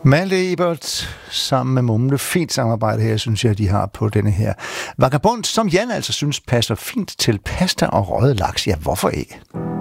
Malte Ebert sammen med Mumle. Fint samarbejde her, synes jeg, de har på denne her vagabond, som Jan altså synes passer fint til pasta og røget laks. Ja, hvorfor ikke?